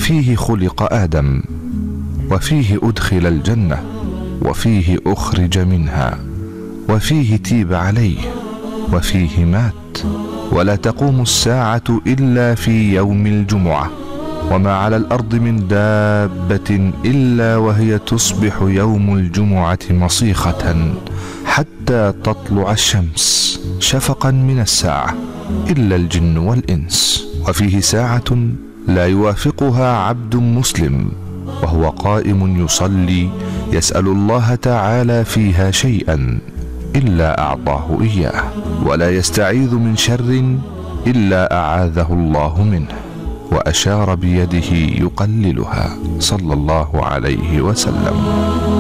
فيه خلق آدم، وفيه أدخل الجنة، وفيه أخرج منها، وفيه تيب عليه، وفيه مات. ولا تقوم الساعة إلا في يوم الجمعة، وما على الأرض من دابة إلا وهي تصبح يوم الجمعة مصيخة حتى تطلع الشمس شفقا من الساعة، إلا الجن والإنس. وفيه ساعة لا يوافقها عبد مسلم وهو قائم يصلي يسأل الله تعالى فيها شيئا إلا أعطاه إياه، ولا يستعيذ من شر إلا أعاذه الله منه، وأشار بيده يقللها صلى الله عليه وسلم.